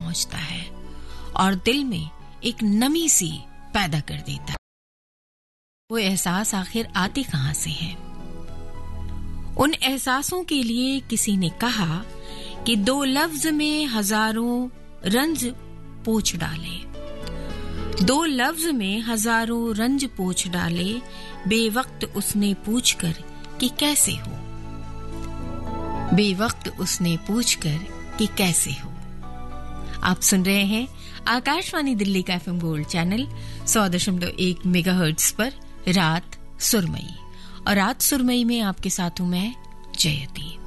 पहुंचता है और दिल में एक नमी सी पैदा कर देता है। वो एहसास आखिर आते कहां से हैं? उन एहसासों के लिए किसी ने कहा कि 2 लफ्ज में हजारों रंज पोंछ डाले, 2 लफ्ज में हजारों रंज पोंछ डाले, बेवक्त उसने पूछकर कि कैसे हो, बेवक्त उसने पूछकर कि कैसे हो। आप सुन रहे हैं आकाशवाणी दिल्ली का एफएम गोल्ड चैनल 100.1 मेगाहर्ट्ज पर रात सुरमई, और रात सुरमई में आपके साथ हूं मैं जयती।